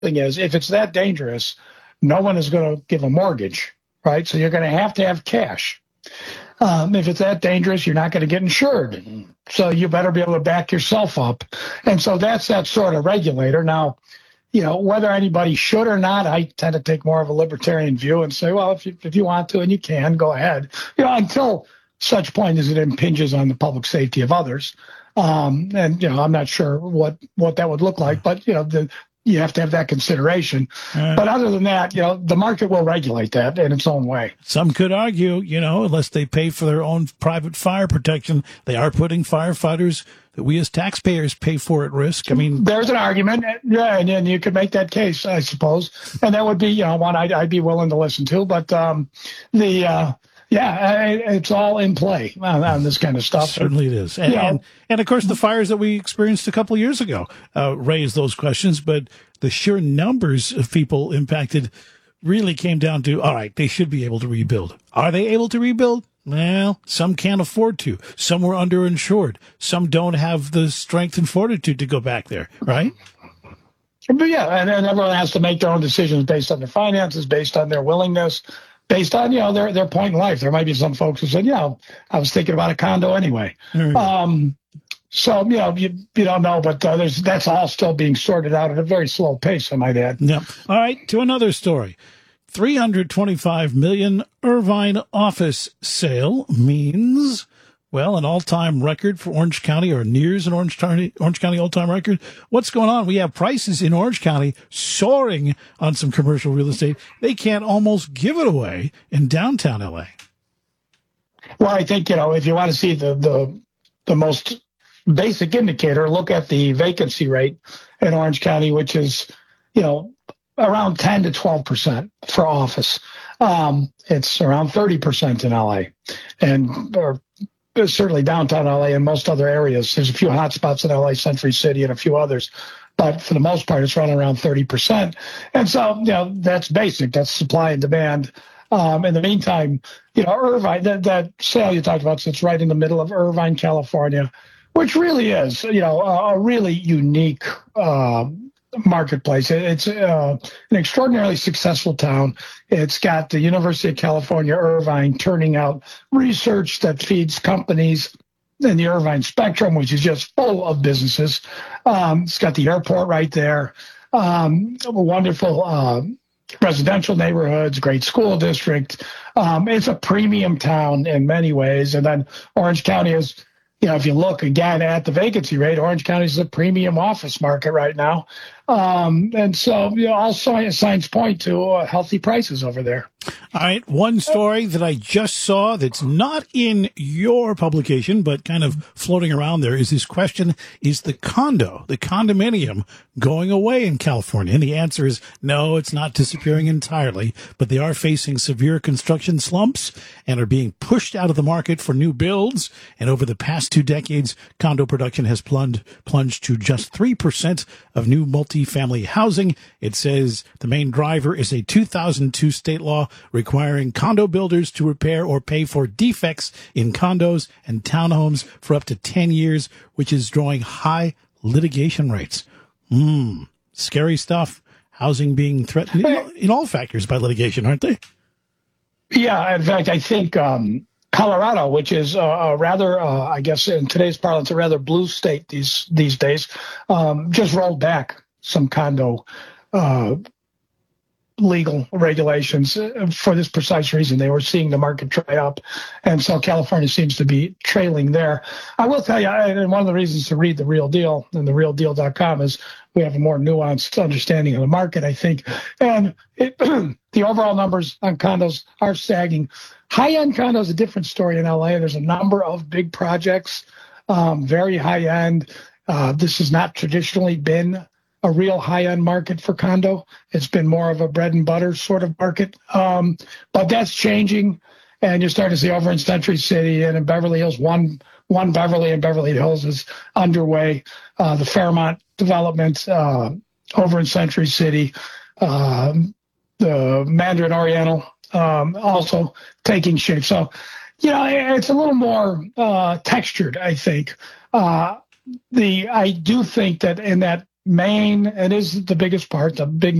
thing is, if it's that dangerous, no one is going to give a mortgage, right? So you're going to have cash. If it's that dangerous, you're not going to get insured. So you better be able to back yourself up. And so that's that sort of regulator. Now, whether anybody should or not, I tend to take more of a libertarian view and say, well, if you want to and you can, go ahead. Until such point as it impinges on the public safety of others. And, I'm not sure what that would look like, but, you have to have that consideration. But other than that, the market will regulate that in its own way. Some could argue, unless they pay for their own private fire protection, they are putting firefighters that we as taxpayers pay for at risk. I mean, there's an argument. Yeah. And you could make that case, I suppose. And that would be, one I'd be willing to listen to. But it's all in play on this kind of stuff. Certainly it is. And of course, the fires that we experienced a couple of years ago raised those questions, but the sheer numbers of people impacted really came down to, all right, they should be able to rebuild. Are they able to rebuild? Well, some can't afford to. Some were underinsured. Some don't have the strength and fortitude to go back there, right? But and everyone has to make their own decisions based on their finances, based on their willingness, based on, their point in life. There might be some folks who said, I was thinking about a condo anyway. So, you don't know, but that's all still being sorted out at a very slow pace, I might add. Yeah. All right, to another story. $325 million Irvine office sale means, well, an all-time record for Orange County, or nears an Orange County all-time record. What's going on? We have prices in Orange County soaring on some commercial real estate. They can't almost give it away in downtown L.A. Well, I think, if you want to see the most basic indicator, look at the vacancy rate in Orange County, which is, around 10 to 12% for office. It's around 30% in LA, or certainly downtown LA and most other areas. There's a few hot spots in LA, Century City, and a few others. But for the most part, it's running around 30%. And so, that's basic. That's supply and demand. In the meantime, Irvine, that sale you talked about sits right in the middle of Irvine, California, which really is, a really unique marketplace. It's an extraordinarily successful town. It's got the University of California, Irvine, turning out research that feeds companies in the Irvine spectrum, which is just full of businesses. It's got the airport right there, wonderful residential neighborhoods, great school district. It's a premium town in many ways. And then Orange County is, if you look again at the vacancy rate, Orange County is a premium office market right now. And so, all signs point to healthy prices over there. All right. One story that I just saw that's not in your publication, but kind of floating around there, is this question: is the condominium going away in California? And the answer is no, it's not disappearing entirely, but they are facing severe construction slumps and are being pushed out of the market for new builds. And over the past 2 decades, condo production has plunged to just 3% of new multifamily housing. It says the main driver is a 2002 state law requiring condo builders to repair or pay for defects in condos and townhomes for up to 10 years, which is drawing high litigation rates. Scary stuff. Housing being threatened in all factors by litigation, aren't they? Yeah, in fact, I think Colorado, which is a rather, I guess in today's parlance, a rather blue state these days, just rolled back some condo legal regulations for this precise reason. They were seeing the market dry up, and so California seems to be trailing there. I will tell you, and one of the reasons to read The Real Deal and therealdeal.com is we have a more nuanced understanding of the market, I think. And the overall numbers on condos are sagging. High-end condos, a different story in LA. There's a number of big projects, very high-end. This has not traditionally been a real high-end market for condo. It's been more of a bread and butter sort of market. But that's changing, and you're starting to see over in Century City and in Beverly Hills, one Beverly in Beverly Hills is underway. The Fairmont development over in Century City, the Mandarin Oriental also taking shape. So, it's a little more textured, I think. I do think that in that Maine, it is the biggest part, the big